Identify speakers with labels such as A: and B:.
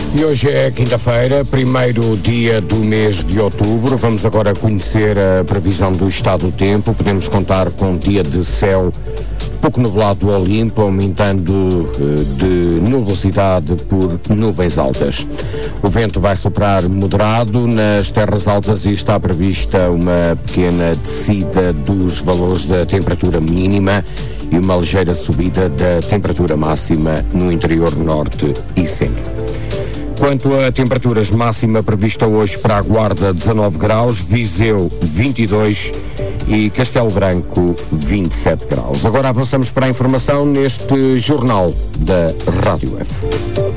A: E hoje é quinta-feira, primeiro dia do mês de outubro. Vamos agora conhecer a previsão do estado do tempo. Podemos contar com um dia de céu pouco nublado ao limpo, aumentando de nubosidade por nuvens altas. O vento vai soprar moderado nas terras altas e está prevista uma pequena descida dos valores da temperatura mínima e uma ligeira subida da temperatura máxima no interior norte e centro. Quanto a temperaturas, máxima prevista hoje para a Guarda 19 graus, Viseu 22 e Castelo Branco 27 graus. Agora avançamos para a informação neste Jornal da Rádio F.